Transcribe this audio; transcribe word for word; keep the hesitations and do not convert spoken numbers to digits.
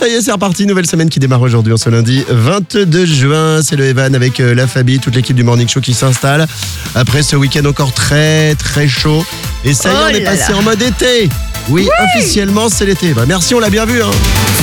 ça y est, c'est reparti. Nouvelle semaine qui démarre aujourd'hui, en ce lundi vingt-deux juin. C'est le Evan avec euh, la Fabi, toute l'équipe du Morning Show qui s'installe. Après ce week-end encore très très chaud. Et ça y est, Oh on est là passé là. en mode été. Oui, Oui. officiellement, c'est l'été. Bah, merci, on l'a bien vu. Hein.